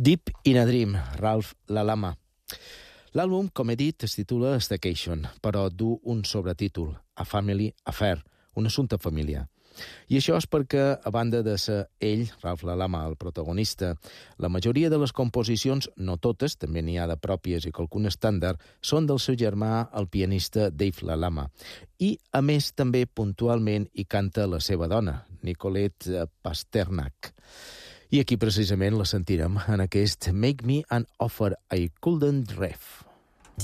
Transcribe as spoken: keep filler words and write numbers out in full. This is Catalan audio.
Deep in a Dream, Ralph LaLama. L'àlbum, com he dit, es titula Staycation, però du un sobretítol, A Family Affair, un assumpte familiar. I això és perquè, a banda de ser ell, Ralph LaLama, el protagonista, la majoria de les composicions, no totes, també n'hi ha de pròpies i qualcun estàndard, són del seu germà, el pianista Dave LaLama. I, a més, també puntualment hi canta la seva dona, Nicolette Pasternak. I aquí precisament la sentirem en aquest Make Me an Offer I Couldn't Ref.